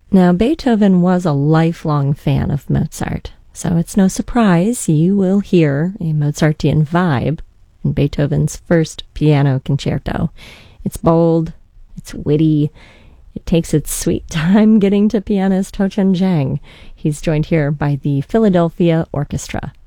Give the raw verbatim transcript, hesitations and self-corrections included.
Now, Beethoven was a lifelong fan of Mozart, so it's no surprise you will hear a Mozartian vibe in Beethoven's first piano concerto. It's bold, it's witty, it takes its sweet time getting to pianist Ho Chen Zhang. He's joined here by the Philadelphia Orchestra.